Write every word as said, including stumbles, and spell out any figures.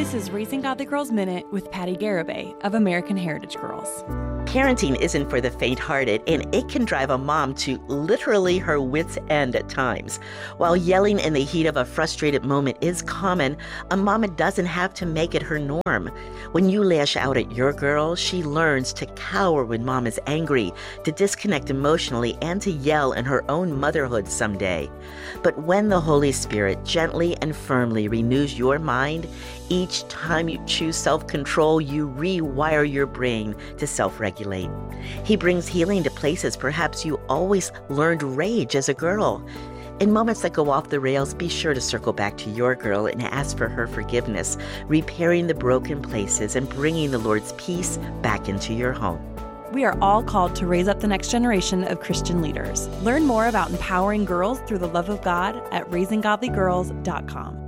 This is Raising Godly Girls Minute with Patty Garibay of American Heritage Girls. Parenting isn't for the faint-hearted, and it can drive a mom to literally her wits' end at times. While yelling in the heat of a frustrated moment is common, a mama doesn't have to make it her norm. When you lash out at your girl, she learns to cower when mom is angry, to disconnect emotionally, and to yell in her own motherhood someday. But when the Holy Spirit gently and firmly renews your mind, each time you choose self-control, you rewire your brain to self-regulate. He brings healing to places perhaps you always learned rage as a girl. In moments that go off the rails, be sure to circle back to your girl and ask for her forgiveness, repairing the broken places and bringing the Lord's peace back into your home. We are all called to raise up the next generation of Christian leaders. Learn more about empowering girls through the love of God at raising godly girls dot com.